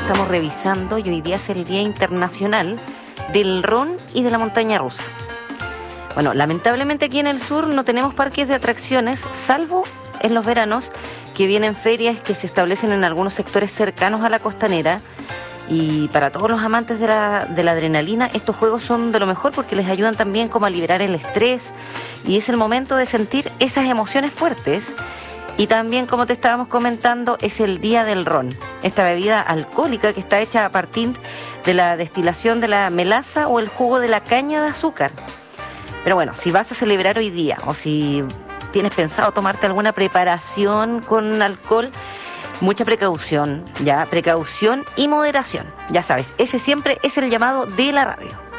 estamos revisando y hoy día es el Día Internacional del Ron y de la Montaña Rusa. Bueno, lamentablemente aquí en el sur no tenemos parques de atracciones, salvo en los veranos, que vienen ferias que se establecen en algunos sectores cercanos a la costanera. Y para todos los amantes de la adrenalina, estos juegos son de lo mejor porque les ayudan también como a liberar el estrés y es el momento de sentir esas emociones fuertes. Y también, como te estábamos comentando, es el Día del Ron, esta bebida alcohólica que está hecha a partir de la destilación de la melaza o el jugo de la caña de azúcar. Pero bueno, si vas a celebrar hoy día o si tienes pensado tomarte alguna preparación con alcohol, mucha precaución, ya, precaución y moderación. Ya sabes, ese siempre es el llamado de la radio.